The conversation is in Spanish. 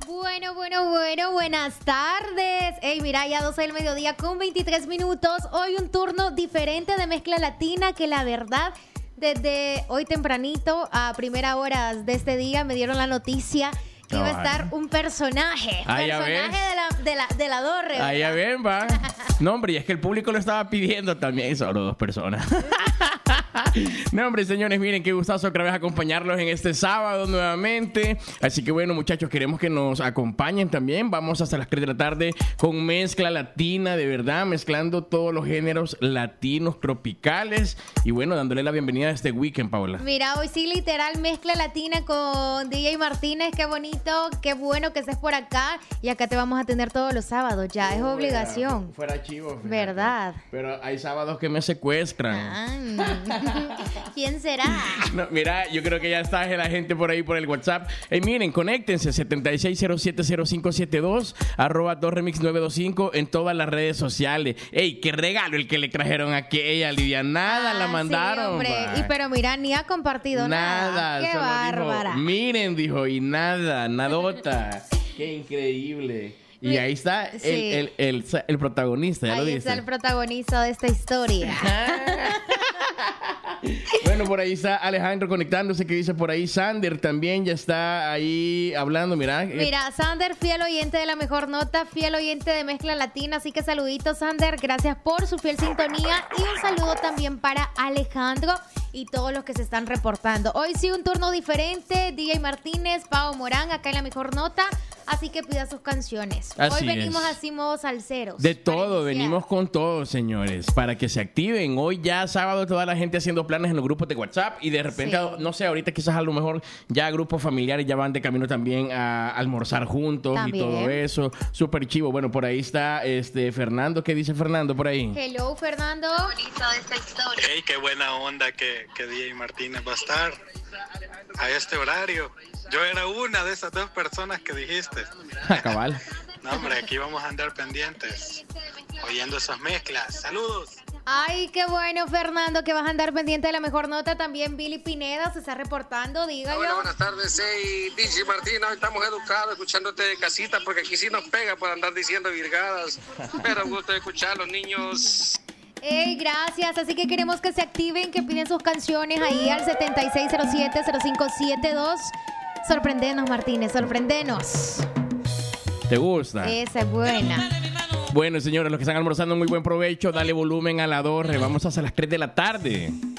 Buenas tardes. Ey, mira, ya 12 del mediodía con 23 minutos. Hoy un turno diferente de mezcla latina que la verdad, desde hoy tempranito a primera hora de este día me dieron la noticia que iba a estar un personaje. De la Dorre. Ahí ya ven, va. No, hombre, y es que el público lo estaba pidiendo también. Solo 2 personas. No, hombre, señores, miren, qué gustazo otra vez acompañarlos en este sábado nuevamente. Así que bueno, muchachos, queremos que nos acompañen también. Vamos hasta las 3 de la tarde con mezcla latina, de verdad, mezclando todos los géneros latinos, tropicales. Y bueno, dándole la bienvenida a este weekend, Paola. Mira, hoy sí, literal, mezcla latina con DJ Martínez. Qué bonito, qué bueno que estés por acá. Y acá te vamos a tener todos los sábados, ya es obligación. Fuera chivo. Fíjate. ¿Verdad? Pero hay sábados que me secuestran. ¿Quién será? No, mira, yo creo que ya está la gente por ahí por el WhatsApp. Miren, conéctense 76070572 @2remix925 en todas las redes sociales. Ey, qué regalo el que le trajeron a aquella Lidia. Nada la mandaron. Sí, hombre. Pero mira, ni ha compartido nada. Qué bárbara. Dijo, miren, dijo, y nadota. Qué increíble. Y ahí está el protagonista, ya ahí lo dice. Ahí está el protagonista de esta historia. Bueno, por ahí está Alejandro conectándose, que dice por ahí Sander también ya está ahí hablando, mira. Mira, Sander, fiel oyente de La Mejor Nota, fiel oyente de Mezcla Latina, así que saluditos, Sander, gracias por su fiel sintonía y un saludo también para Alejandro y todos los que se están reportando. Hoy sí un turno diferente, DJ Martínez, Pao Morán, acá en La Mejor Nota, así que pida sus canciones. Así Hoy venimos es. así modo salseros. De todo, venimos con todo, señores, para que se activen. Hoy ya sábado toda la gente haciendo planes en los grupos de WhatsApp y de repente, no sé, ahorita quizás a lo mejor ya grupos familiares ya van de camino también a almorzar juntos también. Y todo eso. Súper chivo. Bueno, por ahí está Fernando. ¿Qué dice Fernando por ahí? Hello, Fernando. Bonito de esta historia. Hey, qué buena onda que DJ Martínez va a estar a este horario. Yo era una de esas 2 personas que dijiste. Cabal. No, hombre, aquí vamos a andar pendientes, oyendo esas mezclas. Saludos. Ay, qué bueno, Fernando, que vas a andar pendiente de La Mejor Nota. También Billy Pineda se está reportando, dígalo. Hola, buenas tardes. Hey, DJ Martín, hoy estamos educados, escuchándote de casita, porque aquí sí nos pega por andar diciendo virgadas. Pero gusto de escuchar a los niños. Hey, gracias. Así que queremos que se activen, que piden sus canciones ahí al 7607-0572. Sorprendenos, Martínez, sorprendenos. ¿Te gusta? Esa es buena. Bueno, señores, los que están almorzando, muy buen provecho. Dale volumen a la Dorre. Vamos hasta las 3 de la tarde.